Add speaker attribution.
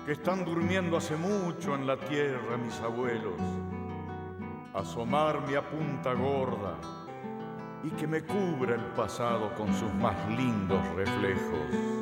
Speaker 1: que están durmiendo hace mucho en la tierra mis abuelos, asomarme a punta gorda y que me cubra el pasado con sus más lindos reflejos.